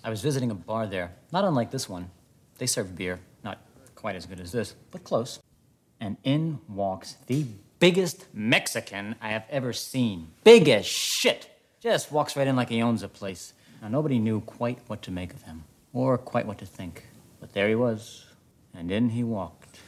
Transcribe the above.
I was visiting a bar there, not unlike this one. They serve beer, not quite as good as this, but close. And in walks the biggest Mexican I have ever seen. Big as shit. Just walks right in like he owns the place. Now, nobody knew quite what to make of him, or quite what to think. But there he was, and in he walked.